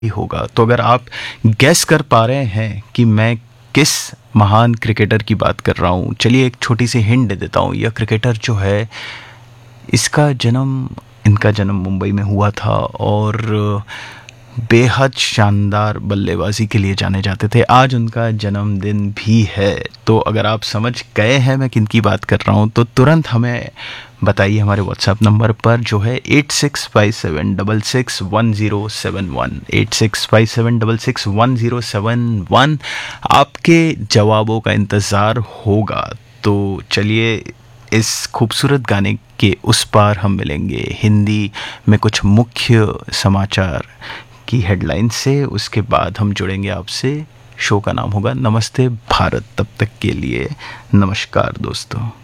ही होगा। तो अगर आप गैस कर पा रहे हैं कि मैं किस महान क्रिकेटर की बात कर रहा हूँ, चलिए एक छोटी सी हिंट दे देता हूँ। यह क्रिकेटर जो है, इनका जन्म मुंबई में हुआ था और बेहद शानदार बल्लेबाजी के लिए जाने जाते थे। आज उनका जन्मदिन भी है। तो अगर आप समझ गए हैं मैं किन की बात कर रहा हूँ, तो तुरंत हमें बताइए हमारे व्हाट्सएप नंबर पर, जो है 8657661071, 8657661071। आपके जवाबों का इंतज़ार होगा। तो चलिए, इस खूबसूरत गाने के उस पार हम मिलेंगे हिंदी में कुछ मुख्य समाचार की हेडलाइन से। उसके बाद हम जुड़ेंगे आपसे। शो का नाम होगा नमस्ते भारत। तब तक के लिए नमस्कार दोस्तों।